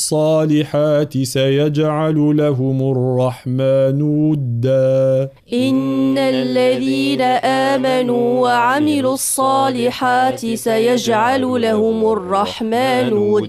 الصالحات سيجعل لهم الرحمن ودا. إن الذين آمنوا وعملوا الصالحات سيجعل لهم الرحمن ودا.